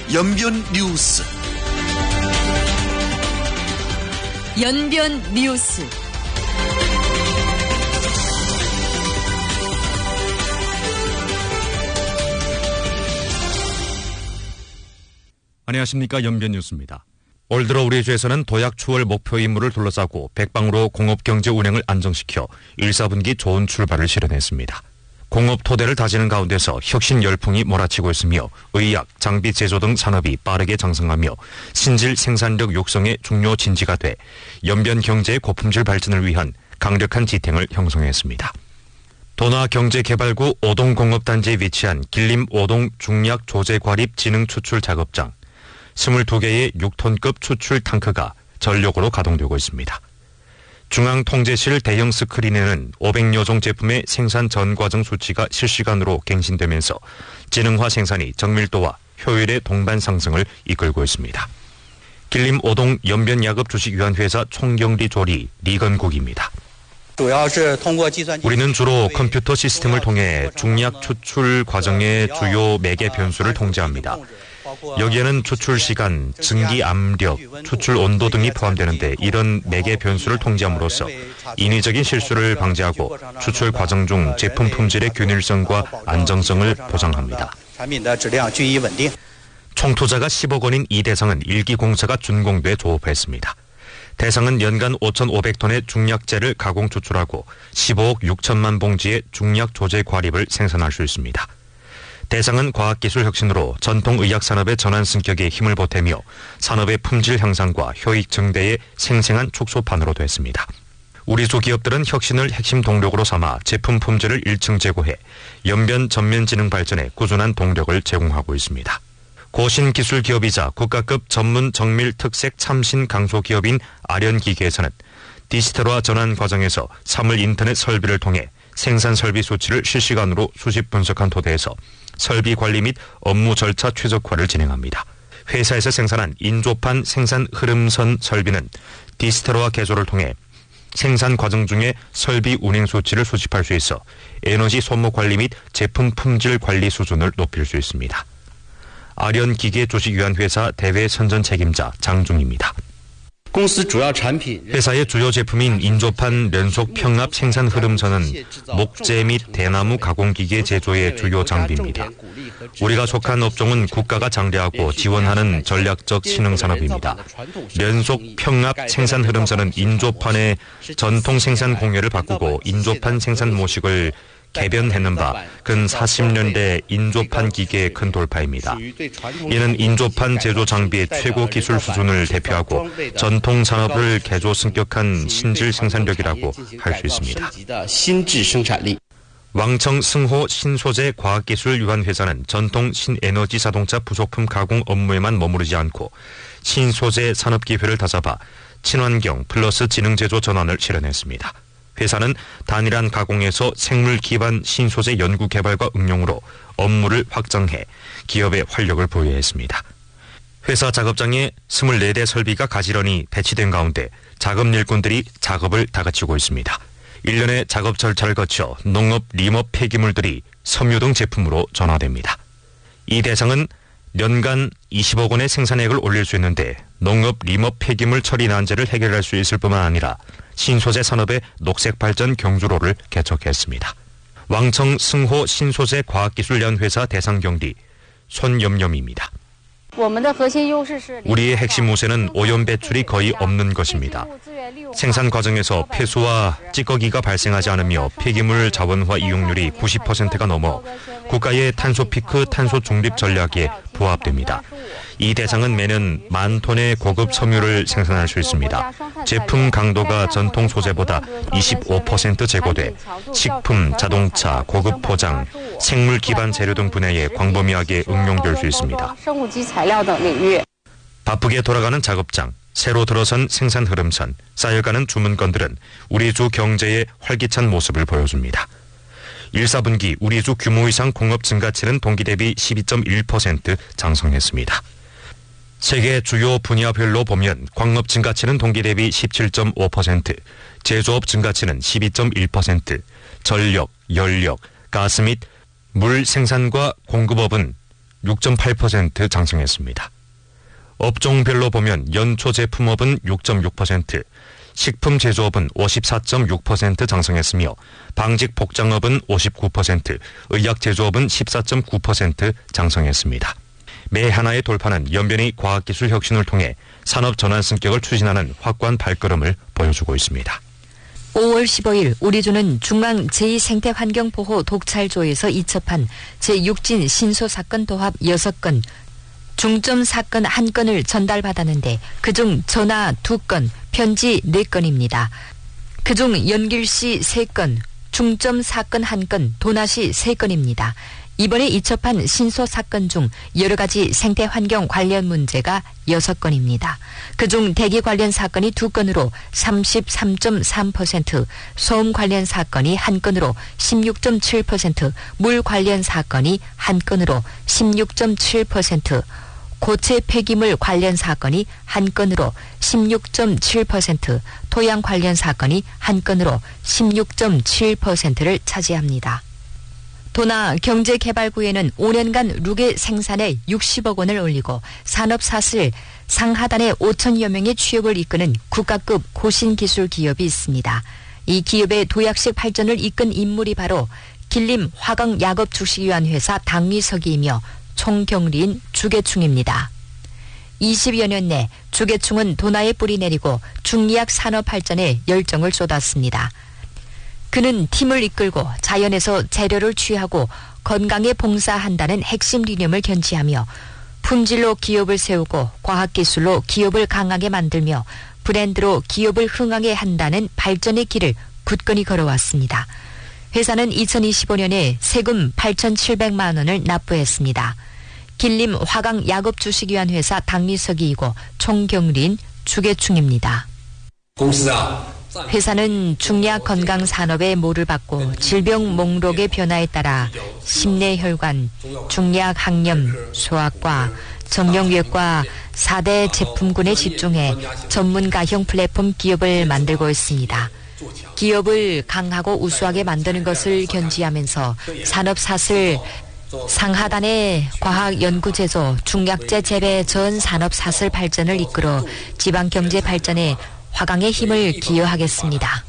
연변 뉴스. 연변 뉴스. 안녕하십니까. 연변 뉴스입니다. 올 들어 우리 주에서는 도약 추월 목표 임무를 둘러싸고 백방으로 공업경제 운행을 안정시켜 1, 4분기 좋은 출발을 실현했습니다. 공업 토대를 다지는 가운데서 혁신 열풍이 몰아치고 있으며 의약, 장비 제조 등 산업이 빠르게 장성하며 신질 생산력 육성의 중요 진지가 돼 연변 경제의 고품질 발전을 위한 강력한 지탱을 형성했습니다. 도나경제개발구 오동공업단지에 위치한 길림 오동 중약 조제과립 진흥 추출 작업장 22개의 6톤급 추출 탱크가 전력으로 가동되고 있습니다. 중앙통제실 대형 스크린에는 500여 종 제품의 생산 전 과정 수치가 실시간으로 갱신되면서 지능화 생산이 정밀도와 효율의 동반 상승을 이끌고 있습니다. 길림 오동 연변야급 주식유한회사 총경리 조리 리건국입니다. 우리는 주로 컴퓨터 시스템을 통해 중약 추출 과정의 주요 매개 변수를 통제합니다. 여기에는 추출 시간, 증기 압력, 추출 온도 등이 포함되는데 이런 매개 변수를 통제함으로써 인위적인 실수를 방지하고 추출 과정 중 제품 품질의 균일성과 안정성을 보장합니다. 총 투자가 10억 원인 이 대상은 1기 공사가 준공돼 조업했습니다. 대상은 연간 5,500톤의 중약재를 가공 추출하고 15억 6천만 봉지의 중약 조제 과립을 생산할 수 있습니다. 대상은 과학기술 혁신으로 전통의학 산업의 전환 승격에 힘을 보태며 산업의 품질 향상과 효익 증대의 생생한 촉소판으로 됐습니다. 우리 주 기업들은 혁신을 핵심 동력으로 삼아 제품 품질을 일층 제고해 연변 전면 지능 발전에 꾸준한 동력을 제공하고 있습니다. 고신기술 기업이자 국가급 전문 정밀 특색 참신 강소 기업인 아련기계에서는 디지털화 전환 과정에서 사물 인터넷 설비를 통해 생산 설비 수치를 실시간으로 수집 분석한 토대에서 설비 관리 및 업무 절차 최적화를 진행합니다. 회사에서 생산한 인조판 생산 흐름선 설비는 디지털화 개조를 통해 생산 과정 중에 설비 운행 수치를 수집할 수 있어 에너지 소모 관리 및 제품 품질 관리 수준을 높일 수 있습니다. 아련기계 주식유한회사 대외 선전 책임자 장중입니다. 회사의 주요 제품인 인조판 연속 평합 생산 흐름선은 목재 및 대나무 가공기계 제조의 주요 장비입니다. 우리가 속한 업종은 국가가 장려하고 지원하는 전략적 신흥산업입니다. 연속 평합 생산 흐름선은 인조판의 전통 생산 공예를 바꾸고 인조판 생산 모식을 개변했는 바 근 40년대 인조판 기계의 큰 돌파입니다. 이는 인조판 제조 장비의 최고 기술 수준을 대표하고 전통 산업을 개조 승격한 신질 생산력이라고 할 수 있습니다. 왕청 승호 신소재 과학기술유한회사는 전통 신에너지 자동차 부속품 가공 업무에만 머무르지 않고 신소재 산업기회를 다잡아 친환경 플러스 지능제조 전환을 실현했습니다. 회사는 단일한 가공에서 생물 기반 신소재 연구 개발과 응용으로 업무를 확장해 기업의 활력을 보유했습니다. 회사 작업장에 24대 설비가 가지런히 배치된 가운데 작업 일꾼들이 작업을 다그치고 있습니다. 1년의 작업 절차를 거쳐 농업, 림업 폐기물들이 섬유 등 제품으로 전화됩니다. 이 대상은 연간 20억 원의 생산액을 올릴 수 있는데 농업, 림업 폐기물 처리 난제를 해결할 수 있을 뿐만 아니라 신소재 산업의 녹색 발전 경주로를 개척했습니다. 왕청 승호 신소재 과학기술연회사 대상경리 손염염입니다. 우리의 핵심 우세는 오염 배출이 거의 없는 것입니다. 생산 과정에서 폐수와 찌꺼기가 발생하지 않으며 폐기물 자원화 이용률이 90%가 넘어 국가의 탄소 피크 탄소 중립 전략에 부합됩니다. 이 대상은 매년 10,000톤의 고급 섬유를 생산할 수 있습니다. 제품 강도가 전통 소재보다 25% 제고돼 식품, 자동차, 고급 포장, 생물 기반 재료 등 분야에 광범위하게 응용될 수 있습니다. 바쁘게 돌아가는 작업장, 새로 들어선 생산 흐름선, 쌓여가는 주문건들은 우리 주 경제의 활기찬 모습을 보여줍니다. 1, 4분기 우리 주 규모 이상 공업 증가치는 동기 대비 12.1% 장성했습니다. 세계 주요 분야별로 보면 광업 증가치는 동기 대비 17.5%, 제조업 증가치는 12.1%, 전력, 연력, 가스 및 물 생산과 공급업은 6.8% 장성했습니다. 업종별로 보면 연초 제품업은 6.6%, 식품 제조업은 54.6% 장성했으며 방직 복장업은 59%, 의약 제조업은 14.9% 장성했습니다. 매 하나의 돌파는 연변의 과학기술 혁신을 통해 산업 전환 성격을 추진하는 확고한 발걸음을 보여주고 있습니다. 5월 15일 우리주는 중앙 제2생태환경보호 독찰조에서 이첩한 제6진 신소사건 도합 6건, 중점 사건 1건을 전달받았는데 그중 전화 2건, 편지 4건입니다. 그중 연길시 3건, 중점 사건 1건, 도나시 3건입니다. 이번에 이첩한 신소 사건 중 여러 가지 생태환경 관련 문제가 6건입니다. 그중 대기 관련 사건이 2건으로 33.3%, 소음 관련 사건이 1건으로 16.7%, 물 관련 사건이 1건으로 16.7%, 고체 폐기물 관련 사건이 1건으로 16.7%, 토양 관련 사건이 1건으로 16.7%를 차지합니다. 도나 경제개발구에는 5년간 룩의 생산에 60억 원을 올리고 산업사슬 상하단에 5천여 명의 취업을 이끄는 국가급 고신기술 기업이 있습니다. 이 기업의 도약식 발전을 이끈 인물이 바로 길림 화강약업주식위원회사 당위석이이며 총경리인 주계충입니다. 20여 년 내 주계충은 도나에 뿌리 내리고 중리학 산업 발전에 열정을 쏟았습니다. 그는 팀을 이끌고 자연에서 재료를 취하고 건강에 봉사한다는 핵심理念을 견지하며 품질로 기업을 세우고 과학기술로 기업을 강하게 만들며 브랜드로 기업을 흥하게 한다는 발전의 길을 굳건히 걸어왔습니다. 회사는 2025년에 세금 8,700만 원을 납부했습니다. 길림 화강약업주식위원회사 당리석이이고 총경리인 주계충입니다. 회사는 중약 건강 산업의 모를 받고 질병 목록의 변화에 따라 심내혈관, 중약 항염, 소아과, 정형외과 4대 제품군에 집중해 전문가형 플랫폼 기업을 만들고 있습니다. 기업을 강하고 우수하게 만드는 것을 견지하면서 산업사슬 상하단의 과학연구제조, 중약제 재배 전 산업사슬 발전을 이끌어 지방경제 발전에 화강의 힘을 기여하겠습니다.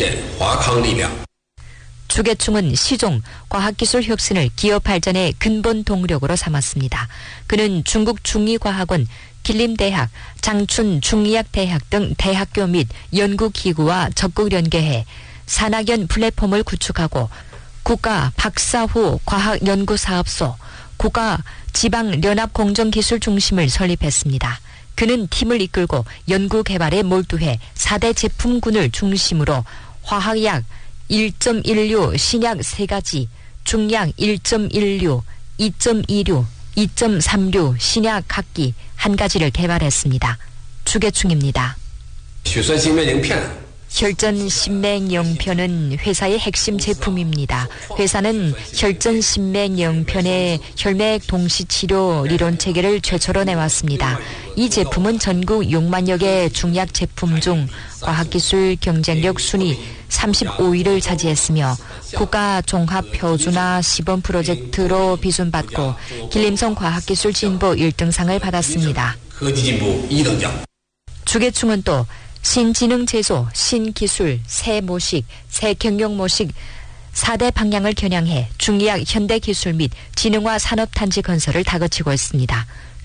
주계충은 시종, 과학기술 혁신을 기업 발전의 근본 동력으로 삼았습니다. 그는 중국 중의과학원, 길림대학, 장춘 중의학대학 등 대학교 및 연구기구와 적극 연계해 산학연 플랫폼을 구축하고 국가 박사후 과학연구사업소, 국가 지방연합공정기술 중심을 설립했습니다. 그는 팀을 이끌고 연구개발에 몰두해 4대 제품군을 중심으로 화학약 1.16, 신약 3가지, 중약 1.16, 2.26, 2.36 신약 각기 1가지를 개발했습니다. 주계충입니다. 혈전신맥영편은 회사의 핵심 제품입니다. 회사는 혈전신맥영편의 혈맥 동시치료 리론체계를 최초로 내왔습니다. 이 제품은 전국 6만여 개 중약 제품 중 과학기술 경쟁력 순위 35위를 차지했으며 국가 종합표준화 시범 프로젝트로 비준받고 길림성 과학기술 진보 1등상을 받았습니다. 주계충은 또 신지능 제조, 신기술, 새 모식, 새 경영 모식 4대 방향을 겨냥해 중의학 현대기술 및 지능화 산업단지 건설을 다그치고 있습니다.